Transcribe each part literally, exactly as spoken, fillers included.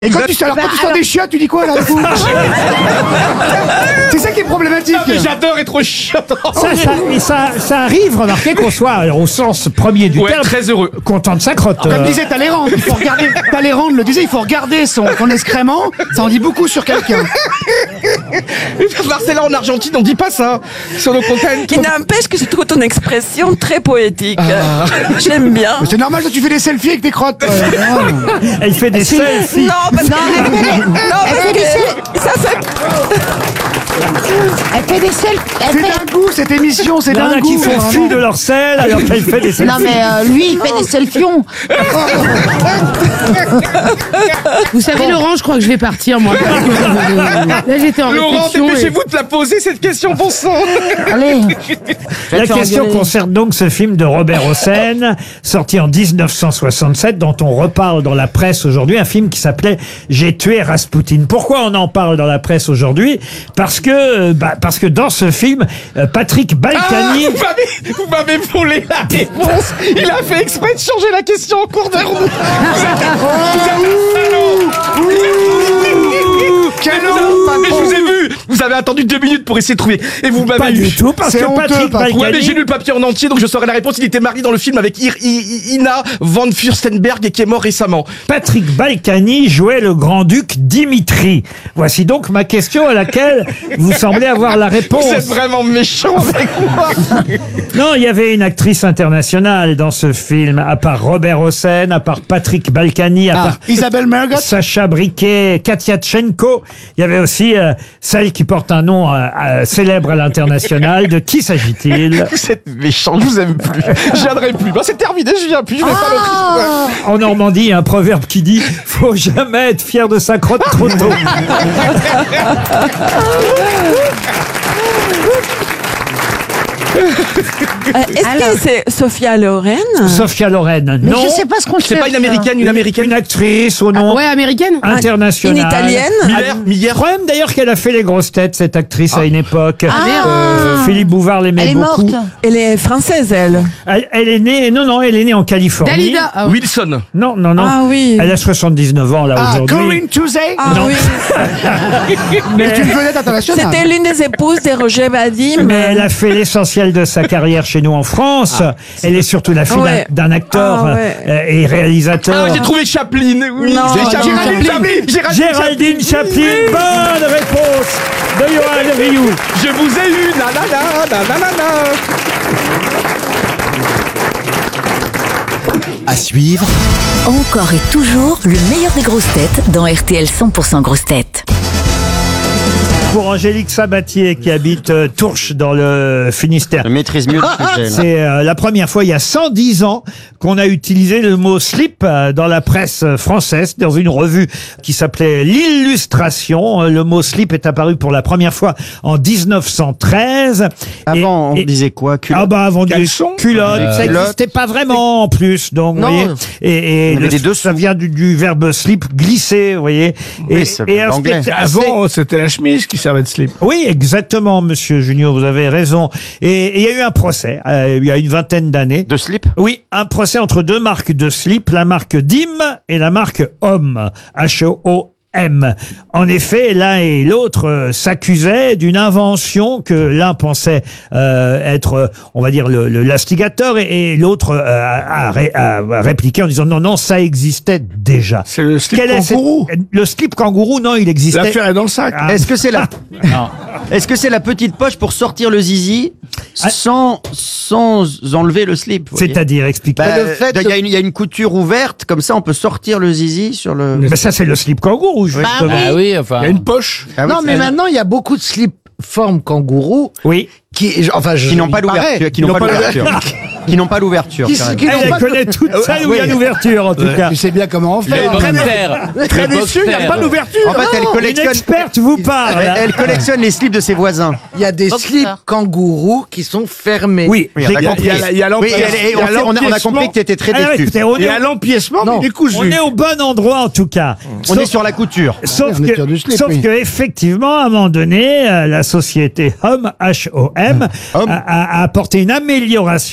Et quand tu, alors, quand tu sors des chiottes, tu dis quoi là? C'est ça qui est problématique. Ah, mais j'adore être chiotte. Ça, ça, et ça, ça arrive, remarquez qu'on soit, alors, au sens premier du Ouais, terme, très heureux. content de sa crotte. Comme euh. disait Talleyrand, il faut regarder. Talleyrand le disait, il faut regarder son, son excrément. Ça en dit beaucoup sur quelqu'un. Marcella, en Argentine, on dit pas ça. Sur le content. Il n'empêche que je trouve ton expression très poétique. J'aime bien. Mais c'est normal que tu fais des selfies avec tes crottes. Euh, Elle fait des selfies. Non, parce que, non, parce que ça fait... Elle fait des selfies. C'est d'un goût cette émission, c'est Il y en d'un a qui goût. font fi de leur sel alors qu'elle fait des selfies. Non mais euh, lui il fait des selfions. Vous savez, Laurent, je crois que je vais partir, moi. Là, j'étais en Laurent, réflexion. et- dépêchez-vous de la poser, cette question, bon sang. Allez. La te question engueuler. concerne donc ce film de Robert Hossein, sorti en dix-neuf cent soixante-sept, dont on reparle dans la presse aujourd'hui, un film qui s'appelait « J'ai tué Raspoutine ». Pourquoi on en parle dans la presse aujourd'hui? Parce que, bah, parce que dans ce film, euh, Patrick Ah, Balkany... vous m'avez- vous m'avez volé la réponse. Il a fait exprès de changer la question en cours de route. Vous êtes un- vous êtes un salaud. Quel Mais vous avez- honte, mais je vous ai vu. Vous avez attendu deux minutes pour essayer de trouver. Et vous m'avez Pas eu. du tout, parce C'est que honteux, Patrick Patrick. Ouais, mais Balkany... j'ai lu le papier en entier, donc je saurais la réponse. Il était marié dans le film avec Ir- I- Ina von Fürstenberg et qui est mort récemment. Patrick Balkany jouait le grand-duc Dimitri. Voici donc ma question à laquelle vous semblez avoir la réponse. Vous êtes vraiment méchant avec moi. Non, il y avait une actrice internationale dans ce film, à part Robert Hossein, à part Patrick Balkany, à Ah, part Isabelle Mergot. Sacha Briquet, Katia Tchenko. Il y avait aussi euh, celle qui porte un nom euh, euh, célèbre à l'international. De qui s'agit-il? Vous êtes méchant, je vous aime plus. Je viendrai plus. Bah, c'est terminé, je viens plus, je vais pas le. En Normandie, il y a un proverbe qui dit « Faut jamais être fier de sa crotte trop tôt ». Euh, Est-ce que c'est Sophia Loren? Sophia Loren, Mais non. je sais pas ce qu'on C'est pas cherche, une américaine, une américaine. Une actrice au nom Ouais, américaine. international. Une italienne? Miller, Le Miller. problème d'ailleurs qu'elle a fait les grosses têtes, cette actrice, à une époque. Ah. Euh, Philippe Bouvard l'aimait Elle est beaucoup. morte. Elle est française, elle. Elle, elle est née, non, non, elle est née en Californie. Dalida. Ah, oui. Wilson. Non, non, non. Ah oui. Elle a soixante-dix-neuf ans, là, Ah, aujourd'hui. Corinne Touzé. Ah Non. oui. C'est une vedette internationale. C'était l'une des épouses de Roger Vadim. Mais elle a fait l'essentiel de sa carrière chez nous en France. Elle est surtout la fille d'un- Ouais. d'un acteur Ah ouais. euh, et réalisateur. Ah, j'ai trouvé Chaplin. Oui, Non, c'est non, Chaplin. Chaplin. Chaplin. Géraldine Géraldine Chaplin, bonne réponse de Johan Rioux. Je vous ai eu. Na na na na na na na. À suivre, Encore et toujours le meilleur des grosses têtes dans R T L cent pour cent grosses têtes. Pour Angélique Sabatier qui habite euh, Tourches dans le Finistère. Je maîtrise mieux le sujet. là. C'est euh, la première fois il y a cent dix ans qu'on a utilisé le mot slip euh, dans la presse euh, française, dans une revue qui s'appelait L'Illustration. Euh, Le mot slip est apparu pour la première fois en dix-neuf cent treize. Avant, Et- on et- disait quoi cul- Ah bah avant des Caleçon culottes, Euh, ça culotte. n'existait pas vraiment en plus, donc vous Non. voyez. Et, et Il y avait le- des dessous. ça vient du, du verbe slip, glisser, vous voyez. Oui, c'est l'anglais. spectacle- Avant, c'était la chemise qui servait de slip. oui, exactement, monsieur Junio, vous avez raison. Et et il y a eu un procès, euh, il y a une vingtaine d'années. De slip Oui, un procès entre deux marques de slip, la marque D I M et la marque Homme, H O O M. En effet, l'un et l'autre euh, s'accusaient d'une invention que l'un pensait euh, être, euh, on va dire, le, le l'instigateur et, et l'autre euh, a, a ré- a répliqué en disant non, non, ça existait déjà. C'est le slip Quel est cette- kangourou. Le slip kangourou, non, il existait. L'affaire est dans le sac. Ah. Est-ce que c'est la Est-ce que c'est la petite poche pour sortir le zizi sans sans enlever le slip vous voyez C'est-à-dire, expliquez. Bah, le fait il y, a de- une- il y a une couture ouverte, comme ça on peut sortir le zizi sur le. Mais ça, c'est le slip kangourou, justement. oui. Ah oui, enfin. Il y a une poche. Ah oui, non, mais c'est- maintenant, il y a beaucoup de slip forme kangourou Oui. qui, enfin, je, qui n'ont pas il paraît, l'ouverture, qui n'ont pas l'ouverture, qui n'ont pas l'ouverture. Qui- carrément. qui n'ont Elle pas- connaît toute ça, où il y a oui. l'ouverture, en tout cas. Tu sais bien comment on fait. Le Très bien. boxer. Très Le déçu, il n'y a boxer. pas d'ouverture. En fait, elle Une collectionne, experte vous parle. elle, elle collectionne les slips de ses voisins. Il y a des Boxer. slips kangourous qui sont fermés. Oui, Oui, j'ai on a Il y a- compris. il y a- il y a Oui, l'empiècement. et- et Il y a on, fait- on a, on a l'empiècement. compris que tu étais très Alors, déçu. écoutez, on Il y est, a l'empiècement, mais Non. il est cousu. on est au bon endroit, en tout cas. On Sauf- est sur la couture. Sauf on est que, sur du slip, sauf oui. que effectivement, à un moment donné, euh, la société Homme, H O M, Homme. a, a- a apporté une amélioration au slip.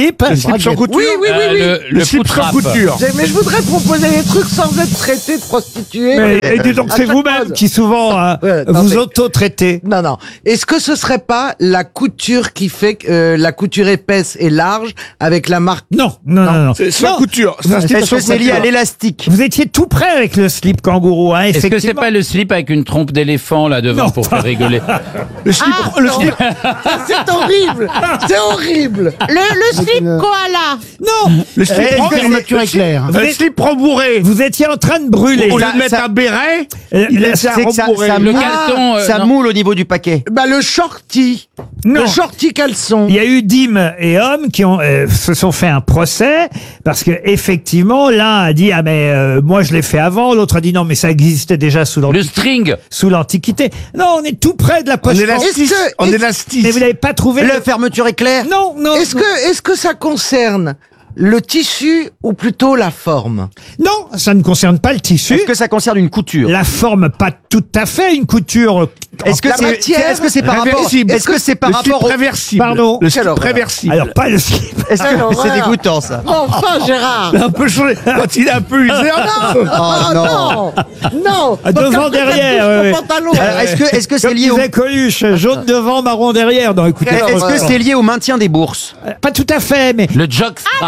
slip. Le slip sans couture. Oui, oui, oui, oui. Euh, le, Le slip sans couture. C'est- Mais je voudrais proposer des trucs sans être traité de prostituée. Mais, et dis donc, À c'est chaque vous-même phrase. qui souvent hein, Ouais, non, vous mais- auto-traitez. Non, non. Est-ce que ce serait pas la couture qui fait que, euh, la couture épaisse et large avec la marque? Non, non, non, non. C'est sans Non. couture. C'est un slip Est-ce sans que c'est lié à couture. l'élastique? Vous étiez tout près avec le slip kangourou, hein, Est-ce que c'est effectivement. pas le slip avec une trompe d'éléphant là devant Non. pour faire rigoler? Le slip, Ah, le non. slip, C'est horrible. C'est horrible. Le, le slip koala. Non, le slip, Est-ce que rembourré. fermeture éclair? Le slip rembourré. vous étiez en train de brûler. Au lieu Ça- de mettre ça- un béret, Euh, il la- laisse un C'est que ça, rembourré. ça, Le moule, caleçon, euh, ça non. moule au niveau du paquet. Bah, le shorty. Non. Le shorty caleçon. Il y a eu Dim et Homme qui ont, euh, se sont fait un procès parce que effectivement l'un a dit ah mais euh, moi je l'ai fait avant, l'autre a dit non mais ça existait déjà sous Le l'Antiquité. string. Sous l'Antiquité. Non, on est tout près de la On poche. élastique. Est-ce que- On est-ce- élastique. Mais vous n'avez pas trouvé Le fermeture éclair. Non, non. Est-ce non. que, est-ce que ça concerne le tissu ou plutôt la forme? Non, ça ne concerne pas le tissu. Est-ce que ça concerne une couture? La forme, pas tout à fait une couture. Est-ce que La c'est matière est-ce que c'est par rapport Réversible. Est-ce que c'est par Le slip rapport au... réversible. Pardon. Le slip Quelle horreur. réversible. Alors pas le slip. Est-ce que Quelle c'est horreur. dégoûtant ça? Enfin, Gérard. un peu changé. Quand il est un peu usé. Non, Oh, non. non, non. Ah, devant, derrière, Mon ouais, ouais. pantalon. Alors, Est-ce que est-ce que c'est Comme lié au disait Coluche, jaune devant, marron derrière. Non, écoutez, Quelle est-ce que c'est lié au maintien des bourses? euh, pas tout à fait, mais Le jockstrap.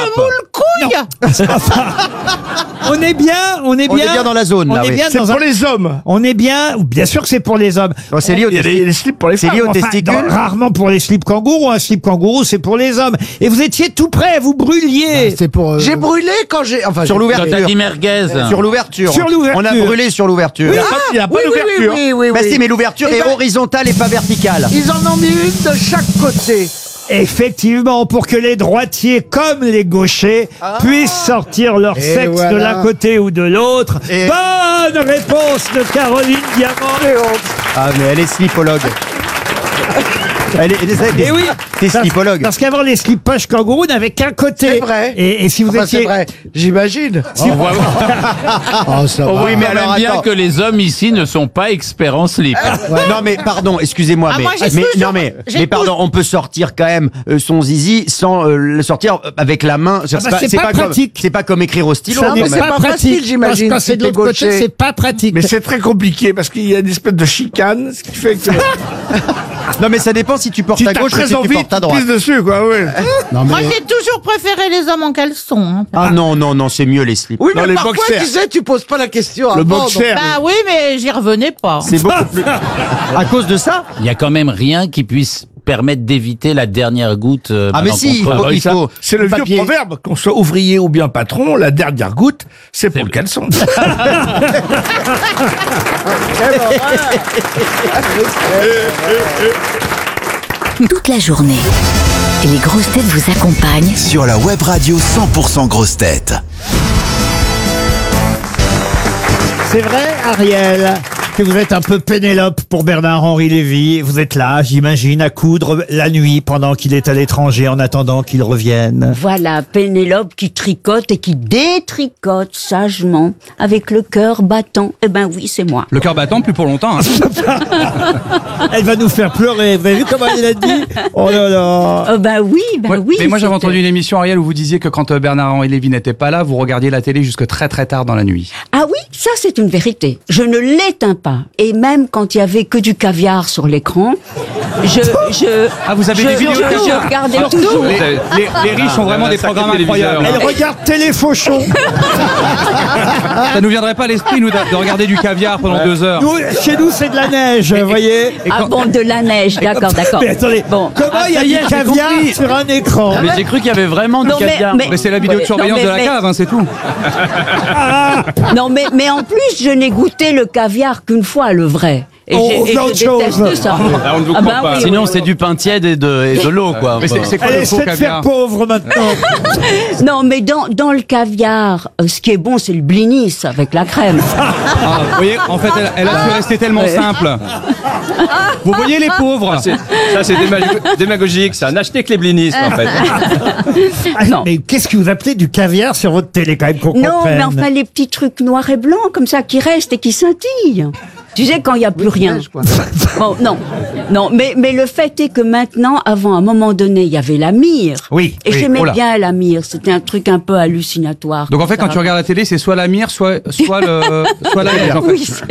on est bien, on est On bien. est bien dans la zone On là. est oui. bien C'est dans pour un. les hommes. On est bien, bien sûr que c'est pour les hommes. Oh, c'est lié au Il y a testicule. les, les slips pour les C'est femmes. lié au Enfin, testicule. dans- rarement pour les slips kangourous. Un slip kangourou, c'est pour les hommes. Et vous étiez tout près, vous brûliez. C'est pour. euh, J'ai brûlé quand j'ai. Enfin, Sur j'ai- Quand l'ouverture. t'as dit merguez. Sur l'ouverture. Sur l'ouverture. On a brûlé sur l'ouverture. Il n'y a pas, il y a pas Oui, oui, oui, d'ouverture. oui, oui, Bah oui. si, mais l'ouverture Eh est ben- horizontale et pas verticale. Ils en ont mis une de chaque côté. Effectivement, pour que les droitiers comme les gauchers puissent sortir leur Et sexe de voilà. l'un côté ou de l'autre. Et- Bonne réponse de Caroline Diamant. Ah mais elle est slipologue. Elle est, elle est, elle est- Et oui, t'es parce, slipologue. parce qu'avant les slip poches kangourous n'avaient qu'un côté. C'est vrai. Et, et si vous Enfin, étiez c'est vrai, j'imagine. On voit, Oh, ça on va. voit Oui, mais quand alors, même bien attends. que les hommes ici ne sont pas experts en slip. Non mais pardon, excusez-moi, Ah, mais, moi, j'ai mais toujours- non mais j'ai mais pardon, on peut sortir quand même euh, son zizi sans euh, le sortir euh, avec la main. Ah bah, c'est pas comme pratique. c'est pas comme écrire au stylo. Ça quand n'est mais même. c'est pas facile, j'imagine, Quand si c'est de t'es l'autre côté, gaucher. c'est pas pratique. Mais c'est très compliqué parce qu'il y a une espèce de chicane, ce qui fait que Non mais ça dépend si tu portes si à t'as gauche ou très si tu envie, portes à tu droite. pisses dessus, quoi. Ouais. Non, Moi, mais. j'ai toujours préféré les hommes en caleçon. hein. Ah non non non, c'est mieux les slips. Oui, Dans mais les parfois, boxers. tu sais, tu poses pas la question Le avant, boxer. Bah oui, mais j'y revenais pas. C'est beaucoup plus. À cause de ça? Il y a quand même rien qui puisse permettre d'éviter la dernière goutte. euh, Ah mais pendant si, il qu'on faut, creuse. il faut. C'est le vieux papier. proverbe, qu'on soit ouvrier ou bien patron, la dernière goutte, c'est pour le caleçon. Toute la journée. Et les grosses têtes vous accompagnent Sur la web radio cent pour cent grosses têtes. C'est vrai, Ariel, que vous êtes un peu Pénélope pour Bernard-Henri Lévy. Vous êtes là, j'imagine, à coudre la nuit pendant qu'il est à l'étranger en attendant qu'il revienne. Voilà, Pénélope qui tricote et qui détricote sagement avec le cœur battant. Eh ben oui, c'est moi. Le cœur battant, plus pour longtemps. Hein. Elle va nous faire pleurer. Vous avez vu comment elle a dit? Oh là là. Euh, ben oui, ben Ouais, oui. mais moi j'avais c'était- entendu une émission, Ariel, où vous disiez que quand euh, Bernard-Henri Lévy n'était pas là, vous regardiez la télé jusque très très tard dans la nuit. Ah oui, ça c'est une vérité. Je ne l'éteins pas. Et même quand il y avait que du caviar sur l'écran, je, je, Ah, vous avez je, des vidéos je, de caviar. je regardais Alors, toujours. Les, les- les riches ont vraiment des programmes incroyables. Elle regarde Téléfauchon. Ça nous viendrait pas à l'esprit, nous, de de regarder du caviar pendant deux heures. Nous, chez nous, c'est de la neige, vous voyez. Ah bon, de la neige, d'accord, d'accord. Mais attendez, Bon. comment Ah, il y a ça y est, du j'ai caviar compris. sur un écran? Mais j'ai cru qu'il y avait vraiment Non, du mais- caviar. mais- Mais c'est la vidéo de Ouais, surveillance non, mais- de la mais- cave, hein, c'est tout. Non, mais, mais en plus, je n'ai goûté le caviar qu'une fois, le vrai. Et Oh, j'ai- et autre je chose. déteste ça. Ah, on ne vous Ah croit bah pas. oui, Sinon, oui, c'est oui. du pain tiède et de, et de l'eau, quoi. Mais c'est c'est quoi Elle le faux essaie de faire caviar? pauvre maintenant. Non, mais dans, dans le caviar, euh, ce qui est bon, c'est le blinis avec la crème. Ah, vous voyez, en fait, elle, elle a su rester tellement Ouais. simple. Vous voyez les pauvres. Ça, c'est déma- démagogique, ça. N'achetez que les blinistes, en fait. Ah, mais qu'est-ce que vous appelez du caviar sur votre télé quand même qu'on Non, comprenne? mais enfin, les petits trucs noirs et blancs, comme ça, qui restent et qui scintillent. Tu sais, quand il n'y a plus rien. Bon, non, non, mais, mais le fait est que maintenant, avant, à un moment donné, il y avait la mire. Oui. Et oui, j'aimais oh là. bien la mire. C'était un truc un peu hallucinatoire. Donc en fait, Ça quand tu va. regardes la télé, c'est soit la mire, soit, soit, le, soit la neige. En fait. Oui, c'est